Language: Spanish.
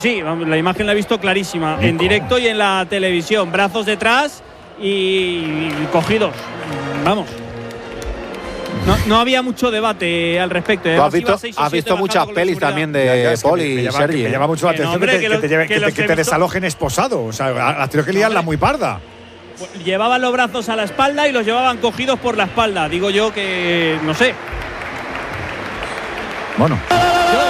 Sí, la imagen la he visto clarísima, en directo y en la televisión. Brazos detrás y cogidos. Vamos. No había mucho debate al respecto. ¿Tú has visto muchas pelis también de Paul y Sergi? Me llama mucho la atención que te desalojen esposado. O sea, has tenido que liarla muy parda. Llevaban los brazos a la espalda y los llevaban cogidos por la espalda. Digo yo que… no sé. Bueno.